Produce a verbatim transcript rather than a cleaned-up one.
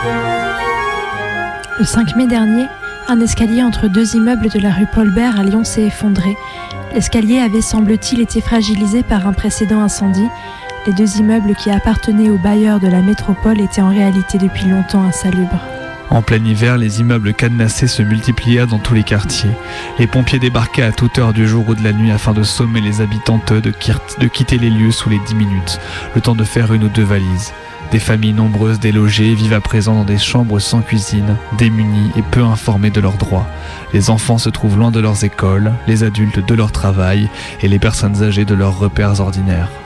Le cinq mai dernier, un escalier entre deux immeubles de la rue Paul-Bert à Lyon s'est effondré. L'escalier avait, semble-t-il, été fragilisé par un précédent incendie. Les deux immeubles qui appartenaient aux bailleurs de la métropole étaient en réalité depuis longtemps insalubres. En plein hiver, les immeubles cadenassés se multiplièrent dans tous les quartiers. Les pompiers débarquaient à toute heure du jour ou de la nuit afin de sommer les habitantes de, de quitter les lieux sous les dix minutes, le temps de faire une ou deux valises. Des familles nombreuses délogées vivent à présent dans des chambres sans cuisine, démunies et peu informées de leurs droits. Les enfants se trouvent loin de leurs écoles, les adultes de leur travail et les personnes âgées de leurs repères ordinaires.